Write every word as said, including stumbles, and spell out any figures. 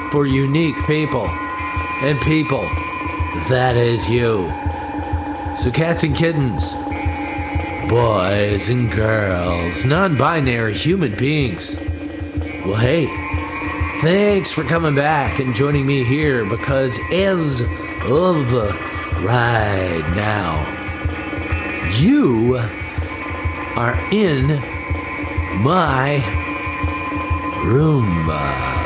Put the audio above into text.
for unique people. And people, that is you. So cats and kittens, boys and girls, non-binary human beings. Well, hey, thanks for coming back and joining me here, because as of right now, you are in my room.